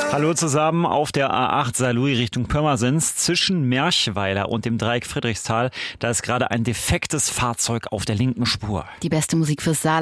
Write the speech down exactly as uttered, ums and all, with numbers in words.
Hallo zusammen auf der A acht Saarlouis Richtung Pirmasens zwischen Merchweiler und dem Dreieck Friedrichsthal. Da ist gerade ein defektes Fahrzeug auf der linken Spur. Die beste Musik fürs Saarland.